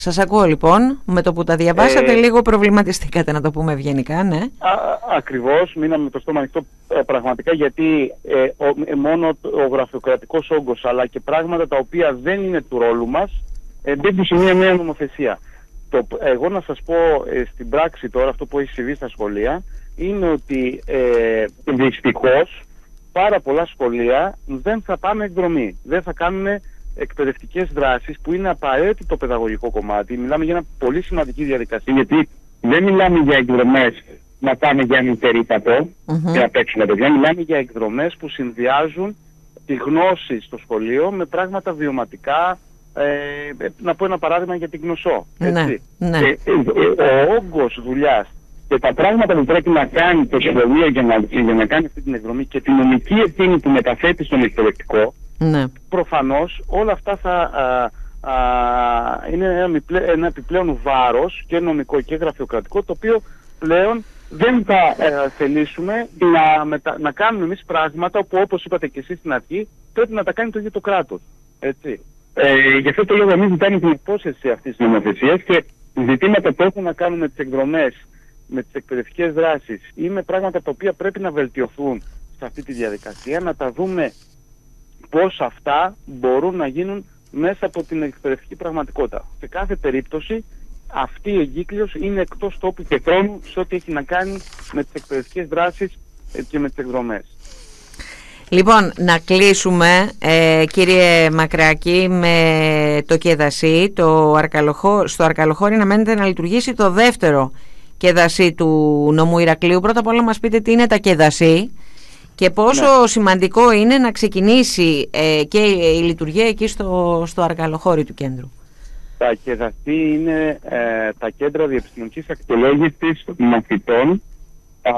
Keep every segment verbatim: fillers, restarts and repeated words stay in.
Σας ακούω λοιπόν, με το που τα διαβάσατε ε, λίγο προβληματιστήκατε, να το πούμε ευγενικά, ναι. Α, ακριβώς, μείναμε με το στόμα ανοιχτό ε, πραγματικά, γιατί ε, ο, ε, μόνο ο γραφειοκρατικός όγκος αλλά και πράγματα τα οποία δεν είναι του ρόλου μας ε, μπήκουν σε μια νέα νομοθεσία. Το, εγώ να σας πω ε, στην πράξη τώρα αυτό που έχει συμβεί στα σχολεία είναι ότι ε, δυστυχώς πάρα πολλά σχολεία δεν θα πάνε εκδρομή, δεν θα κάνουν εκπαιδευτικές δράσεις που είναι απαραίτητο παιδαγωγικό κομμάτι. Μιλάμε για ένα πολύ σημαντική διαδικασία, γιατί δεν μιλάμε για εκδρομές να πάμε για νητερίτατο mm-hmm. και να παίξουμε τα παιδιά. Μιλάμε για εκδρομές που συνδυάζουν τη γνώση στο σχολείο με πράγματα βιωματικά. Ε, να πω ένα παράδειγμα για την γνωσό. Έτσι. Ναι, ναι. Ε, ε, ε, ο όγκος δουλειάς και τα πράγματα που πρέπει να κάνει το σχολείο για να, για να κάνει αυτή την εκδρομή και την νομική ευθύνη που μεταθέτει στον εκπαιδευτικό, ναι. προφανώς όλα αυτά θα α, α, είναι ένα, ένα επιπλέον βάρος και νομικό και γραφειοκρατικό, το οποίο πλέον δεν θα ε, θελήσουμε να, μετα, να κάνουμε εμείς πράγματα που, όπως είπατε και εσείς στην αρχή, πρέπει να τα κάνει το ίδιο το κράτος. Έτσι. Ε, γι' αυτό το λόγο εμείς ζητάμε την υπόσχεση αυτής της νομοθεσίας και ζητήματα που έχουν να κάνουν με τις εκδρομές, με τις εκπαιδευτικές δράσεις ή με πράγματα τα οποία πρέπει να βελτιωθούν σε αυτή τη διαδικασία, να τα δούμε πώς αυτά μπορούν να γίνουν μέσα από την εκπαιδευτική πραγματικότητα. Σε κάθε περίπτωση αυτή η εγκύκλειος είναι εκτός τόπου και χρόνου σε ό,τι έχει να κάνει με τις εκπαιδευτικές δράσεις και με τις εκδρομές. Λοιπόν, να κλείσουμε, ε, κύριε Μακράκη, με το Κεδασί, το Αρκαλοχώ, στο Αρκαλοχώρι να μένετε να λειτουργήσει το δεύτερο Κεδασί του νομού Ηρακλείου. Πρώτα απ' όλα μας πείτε τι είναι τα Κεδασί και πόσο ναι. σημαντικό είναι να ξεκινήσει ε, και η λειτουργία εκεί στο, στο Αρκαλοχώρι του κέντρου. Τα Κεδασί είναι ε, τα κέντρα διεπιστημονικής αξιολόγησης μαθητών, α,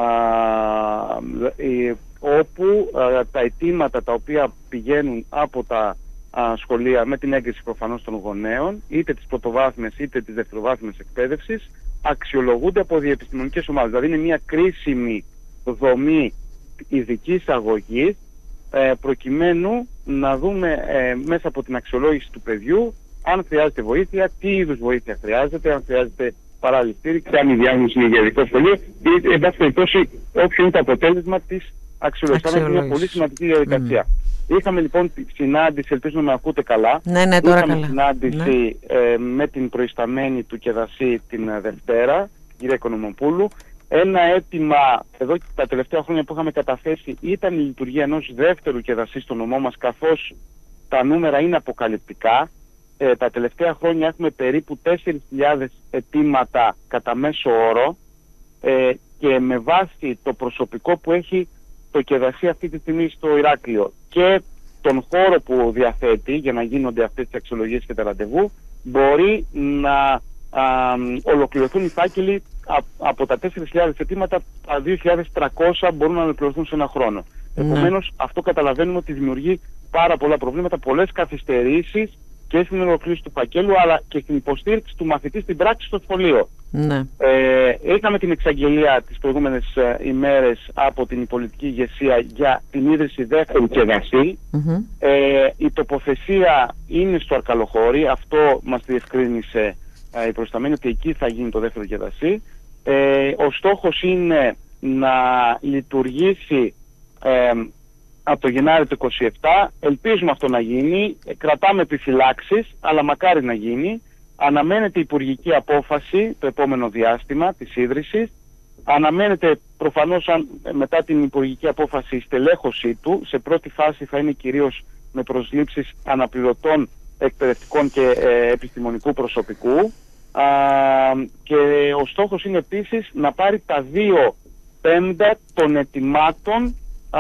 ε, όπου α, τα αιτήματα τα οποία πηγαίνουν από τα α, σχολεία με την έγκριση προφανώς των γονέων, είτε της πρωτοβάθμιας είτε της δευτεροβάθμιας εκπαίδευσης, αξιολογούνται από διεπιστημονικές ομάδες. Δηλαδή είναι μια κρίσιμη δομή ειδικής αγωγής ε, προκειμένου να δούμε ε, μέσα από την αξιολόγηση του παιδιού αν χρειάζεται βοήθεια, τι είδους βοήθεια χρειάζεται, αν χρειάζεται παράλληλη στήριξη, αν η διάγνωση είναι για ειδικό σχολείο ή εν πάση περιπτώσει όποιο είναι το αποτέλεσμα της αξιολόγησης. Είναι μια πολύ σημαντική διαδικασία. Mm. Είχαμε λοιπόν τη συνάντηση, ελπίζω να με ακούτε καλά. Ναι, ναι, τώρα Είχαμε καλά. συνάντηση ναι. ε, με την προϊσταμένη του Κεδασί την Δευτέρα, κυρία Οικονομοπούλου. Ένα αίτημα εδώ και τα τελευταία χρόνια που είχαμε καταθέσει ήταν η λειτουργία ενός δεύτερου Κεδασί στο νομό μας, καθώς τα νούμερα είναι αποκαλυπτικά. Ε, τα τελευταία χρόνια έχουμε περίπου τέσσερις χιλιάδες αιτήματα κατά μέσο όρο ε, και με βάση το προσωπικό που έχει το Κεδασί αυτή τη στιγμή στο Ηράκλειο και τον χώρο που διαθέτει για να γίνονται αυτές τις αξιολογίες και τα ραντεβού, μπορεί να α, ολοκληρωθούν οι φάκελοι α, από τα τέσσερις χιλιάδες αιτήματα, τα δύο χιλιάδες τριακόσια μπορούν να ολοκληρωθούν σε ένα χρόνο. Mm. Επομένως, αυτό καταλαβαίνουμε ότι δημιουργεί πάρα πολλά προβλήματα, πολλές καθυστερήσεις και στην ολοκλήρωση του φακέλου, αλλά και στην υποστήριξη του μαθητή στην πράξη στο σχολείο. Ναι. Ε, είχαμε την εξαγγελία τις προηγούμενες ε, ημέρες από την πολιτική ηγεσία για την ίδρυση δεύτερου Κεδασί. Mm-hmm. Ε, η τοποθεσία είναι στο Αρκαλοχώρι, αυτό μας διευκρίνησε ε, η προϊσταμένη, ότι εκεί θα γίνει το δεύτερο Κεδασί. Ε, ο στόχος είναι να λειτουργήσει ε, από το Γενάρη του είκοσι επτά, ελπίζουμε αυτό να γίνει, κρατάμε επιφυλάξεις, αλλά μακάρι να γίνει. Αναμένεται υπουργική απόφαση το επόμενο διάστημα της ίδρυσης. Αναμένεται προφανώς αν, μετά την υπουργική απόφαση η στελέχωσή του. Σε πρώτη φάση θα είναι κυρίως με προσλήψεις αναπληρωτών εκπαιδευτικών και ε, επιστημονικού προσωπικού. Α, και ο στόχος είναι επίσης να πάρει τα δύο πέμπτα των ετοιμάτων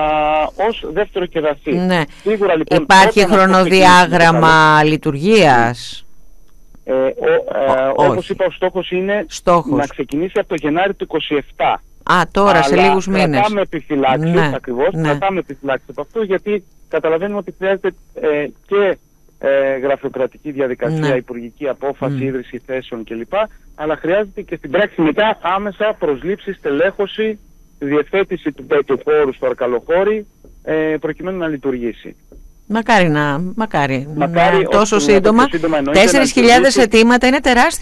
Uh, ως δεύτερο Κεδασί. Ναι. Σίγουρα, λοιπόν, υπάρχει χρονοδιάγραμμα λειτουργίας. Ε, ο, ε, όπως είπα, ο στόχος είναι στόχος. να ξεκινήσει από το Γενάρη του είκοσι επτά. Α, τώρα, αλλά σε λίγους μήνες. Κρατάμε επιφυλάξεις, ναι. ακριβώς, ναι. κρατάμε επιφυλάξεις από αυτό, γιατί καταλαβαίνουμε ότι χρειάζεται ε, και ε, γραφειοκρατική διαδικασία, ναι. υπουργική απόφαση, mm. ίδρυση θέσεων κλπ. Αλλά χρειάζεται και στην πράξη μετά άμεσα προσλήψεις, τελέχωση, διευθέτηση του τέτοιου χώρου στο Αρκαλοχώρι ε, προκειμένου να λειτουργήσει. Μακάρι να, μακάρι, μακάρι να τόσο όσο σύντομα. σύντομα τέσσερις χιλιάδες αιτήματα είναι τεράστιο.